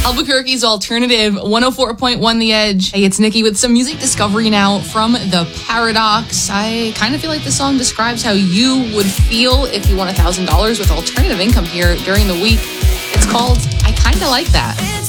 Albuquerque's alternative 104.1 The Edge. Hey, it's Nikki with some music discovery now from The Paradox. I kind of feel like this song describes how you would feel if you won $1,000 with alternative income here during the week. It's called I Kinda Like That.